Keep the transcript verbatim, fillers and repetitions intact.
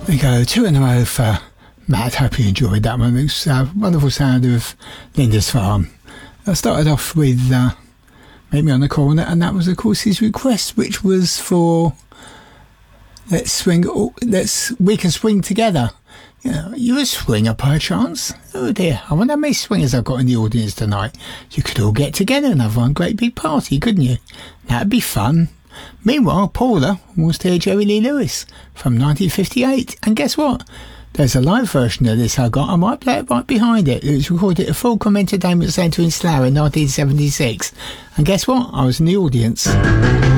There you go, two in a row for Matt. Hope you enjoyed that one. It's a wonderful sound of Lindisfarne. I started off with uh, Make Me on the Corner, and that was, of course, his request, which was for Let's Swing, Let's We Can Swing Together. You know, you a swinger per chance? Oh dear, I wonder how many swingers I've got in the audience tonight. You could all get together and have one great big party, couldn't you? That'd be fun. Meanwhile, Paula wants to hear Jerry Lee Lewis from nineteen fifty-eight, and guess what? There's a live version of this I got. I might play it right behind it. It was recorded at a full Come Entertainment Centre in Slough in nineteen seventy-six. And guess what? I was in the audience.